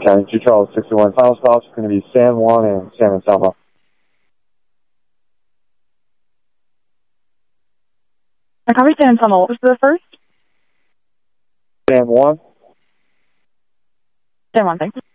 County, 2 Charles 61. Final stops are going to be San Juan and San Anselmo. I copy San Anselmo. What was the first? San Juan. San Juan, thanks.